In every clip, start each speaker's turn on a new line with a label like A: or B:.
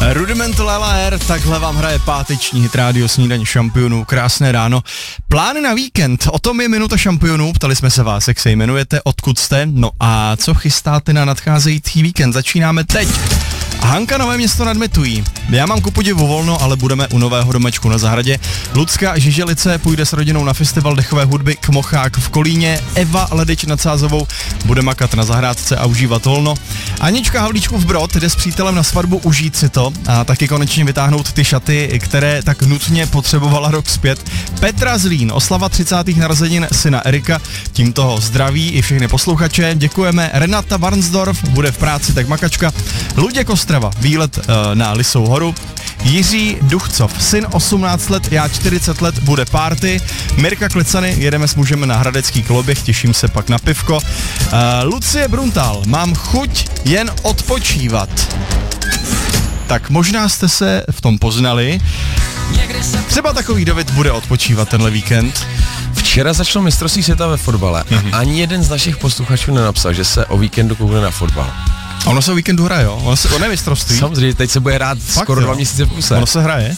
A: Rudimental LR, takhle vám hraje páteční hit rádio Snídaně šampionů, krásné ráno. Plány na víkend, o tom je Minuta šampionů, ptali jsme se vás, jak se jmenujete, odkud jste, no a co chystáte na nadcházející víkend, začínáme teď. Hanka Nové Město nad Metují. Já mám ku podivu volno, ale budeme u nového domečku na zahradě. Lucka Žiželice půjde s rodinou na festival dechové hudby Kmochák v Kolíně. Eva Ledeč nad Sázovou bude makat na zahrádce a užívat volno. Anička Havlíčkův Brod jde s přítelem na svatbu užít si to a taky konečně vytáhnout ty šaty, které tak nutně potřebovala rok zpět. Petra Zlín, oslava 30. narozenin syna Erika, tímto ho zdraví i všechny posluchače. Děkujeme. Renata Varnsdorf bude v práci, tak makačka. Luděk Ostrava, výlet na Lisou horu. Jiří Duchcov, syn 18 let, já 40 let, bude party. Mirka Klecany, jedeme s mužem na hradecký koloběh, těším se pak na pivko. Lucie Bruntal, mám chuť jen odpočívat. Tak možná jste se v tom poznali. Třeba takový David bude odpočívat tenhle víkend.
B: Včera začalo mistrovství světa ve fotbale a ani jeden z našich posluchačů nenapsal, že se o víkendu koukne na fotbal.
A: A ono se o víkendu hraje, jo? Ono je mistrovství.
B: Samozřejmě, teď se bude hrát fakt, skoro 2 měsíce v kuse.
A: Ono se hraje.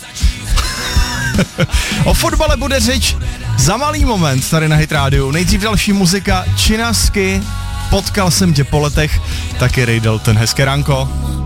A: O fotbale bude řeč za malý moment tady na Hit Radio. Nejdřív další muzika, Činasky, Potkal jsem tě po letech, taky Ray Dalton. Hezké ránko.